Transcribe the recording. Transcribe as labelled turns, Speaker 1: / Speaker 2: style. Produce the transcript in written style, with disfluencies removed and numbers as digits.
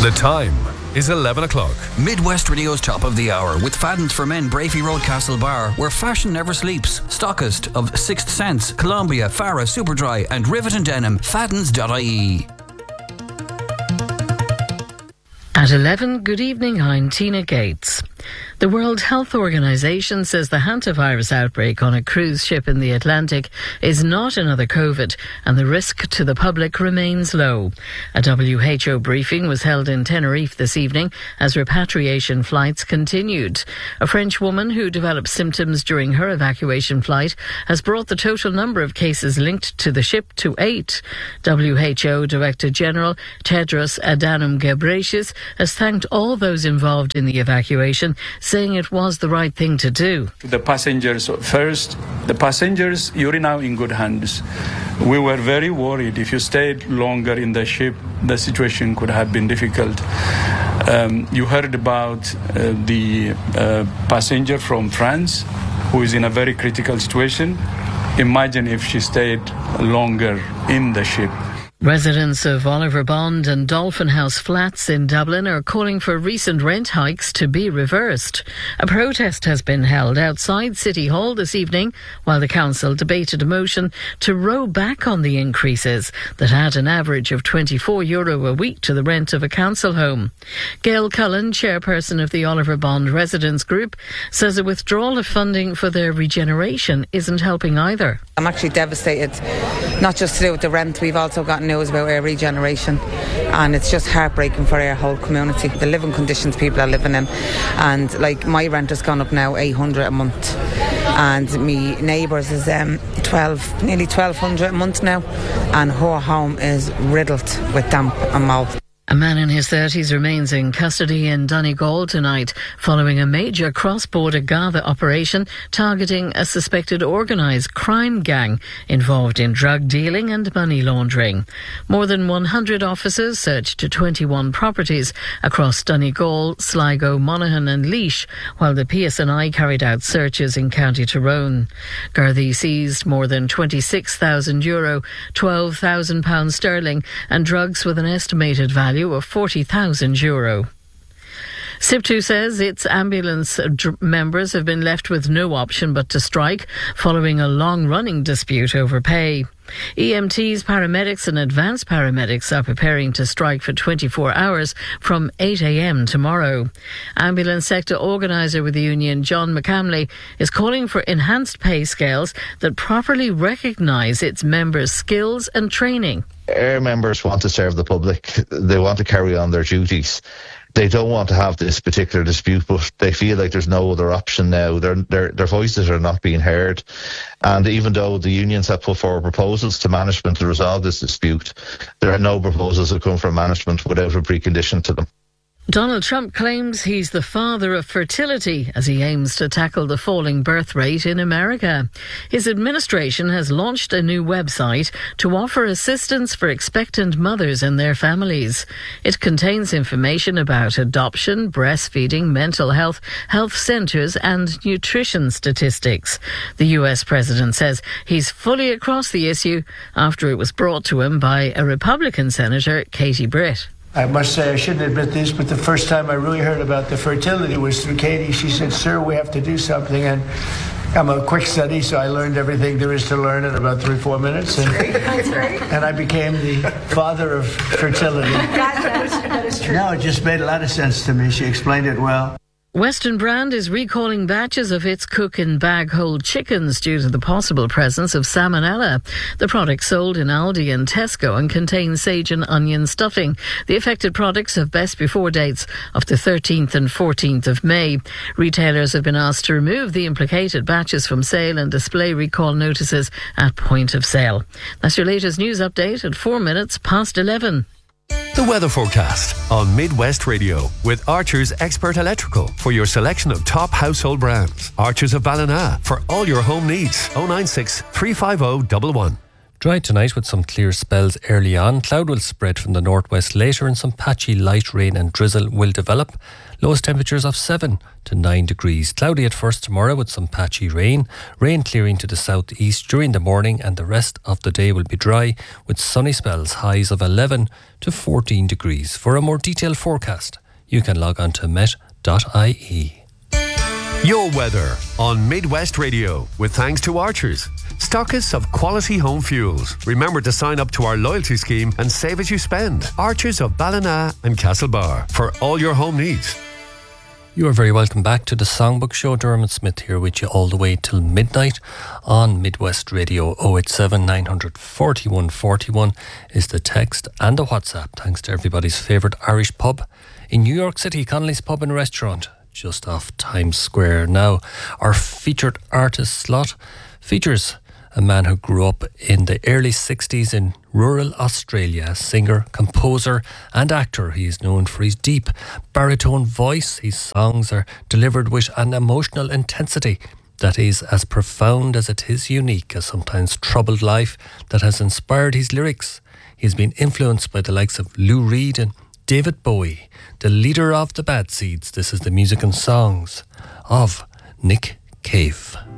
Speaker 1: The time is 11 o'clock.
Speaker 2: Midwest Radio's Top of the Hour with Fadden's for Men, Brafey Road, Castle Bar, where fashion never sleeps. Stockist of Sixth Sense, Columbia, Farah, Superdry and Rivet and Denim. Faddens.ie.
Speaker 3: At 11, good evening, I'm Tina Gates. The World Health Organization says the hantavirus outbreak on a cruise ship in the Atlantic is not another COVID and the risk to the public remains low. A WHO briefing was held in Tenerife this evening as repatriation flights continued. A French woman who developed symptoms during her evacuation flight has brought the total number of cases linked to the ship to 8. WHO Director General Tedros Adhanom Ghebreyesus has thanked all those involved in the evacuation, saying it was the right thing to do.
Speaker 4: The passengers first. The passengers, you're now in good hands. We were very worried. If you stayed longer in the ship, the situation could have been difficult. You heard about the passenger from France who is in a very critical situation. Imagine if she stayed longer in the ship.
Speaker 3: Residents of Oliver Bond and Dolphin House flats in Dublin are calling for recent rent hikes to be reversed. A protest has been held outside City Hall this evening while the council debated a motion to row back on the increases that add an average of €24 a week to the rent of a council home. Gail Cullen, chairperson of the Oliver Bond Residents Group, says a withdrawal of funding for their regeneration isn't helping either.
Speaker 5: I'm actually devastated, not just to do with the rent. We've also got news about our regeneration, and it's just heartbreaking for our whole community. The living conditions people are living in, and like my rent has gone up now $800 a month, and me neighbours is nearly $1,200 a month now, and her home is riddled with damp and mould.
Speaker 3: A man in his 30s remains in custody in Donegal tonight following a major cross-border Garda operation targeting a suspected organised crime gang involved in drug dealing and money laundering. More than 100 officers searched 21 properties across Donegal, Sligo, Monaghan and Laois, while the PSNI carried out searches in County Tyrone. Gardaí seized more than €26,000, £12,000 sterling and drugs with an estimated value of €40,000. SIPTU says its ambulance members have been left with no option but to strike following a long-running dispute over pay. EMTs, paramedics and advanced paramedics are preparing to strike for 24 hours from 8 a.m. tomorrow. Ambulance sector organiser with the union, John McCamley, is calling for enhanced pay scales that properly recognise its members' skills and training.
Speaker 6: Our members want to serve the public. They want to carry on their duties. They don't want to have this particular dispute, but they feel like there's no other option now. Their voices are not being heard. And even though the unions have put forward proposals to management to resolve this dispute, there are no proposals that come from management without a precondition to them.
Speaker 3: Donald Trump claims he's the father of fertility as he aims to tackle the falling birth rate in America. His administration has launched a new website to offer assistance for expectant mothers and their families. It contains information about adoption, breastfeeding, mental health, health centres and nutrition statistics. The US president says he's fully across the issue after it was brought to him by a Republican Senator, Katie Britt.
Speaker 7: I must say, I shouldn't admit this, but the first time I really heard about the fertility was through Katie. She said, "Sir, we have to do something." And I'm a quick study, so I learned everything there is to learn in about 3-4 minutes. And, that's great. And I became the father of fertility. That is true. No, it just made a lot of sense to me. She explained it well.
Speaker 3: Western Brand is recalling batches of its cook-in-bag whole chickens due to the possible presence of salmonella. The product sold in Aldi and Tesco and contains sage and onion stuffing. The affected products have best before dates of the 13th and 14th of May. Retailers have been asked to remove the implicated batches from sale and display recall notices at point of sale. That's your latest news update at 4 minutes past 11.
Speaker 1: The weather forecast on Midwest Radio with Archer's Expert Electrical for your selection of top household brands. Archer's of Ballina for all your home needs. 096 350 111.
Speaker 8: Dry tonight with some clear spells early on. Cloud will spread from the northwest later and some patchy light rain and drizzle will develop. Lowest temperatures of 7 to 9 degrees. Cloudy at first tomorrow with some patchy rain. Rain clearing to the southeast during the morning, and the rest of the day will be dry with sunny spells, highs of 11 to 14 degrees. For a more detailed forecast, you can log on to met.ie.
Speaker 1: Your weather on Midwest Radio with thanks to Archers, stockists of quality home fuels. Remember to sign up to our loyalty scheme and save as you spend. Archers of Ballina and Castlebar for all your home needs.
Speaker 8: You are very welcome back to the Songbook Show. Dermot Smith here with you all the way till midnight on Midwest Radio. 087 941 41 is the text and the WhatsApp. Thanks to everybody's favourite Irish pub in New York City, Connolly's Pub and Restaurant, just off Times Square. Now, our featured artist slot features a man who grew up in the early 60s in rural Australia. Singer, composer and actor. He is known for his deep baritone voice. His songs are delivered with an emotional intensity that is as profound as it is unique. A sometimes troubled life that has inspired his lyrics. He has been influenced by the likes of Lou Reed and David Bowie, the leader of the Bad Seeds. This is the music and songs of Nick Cave.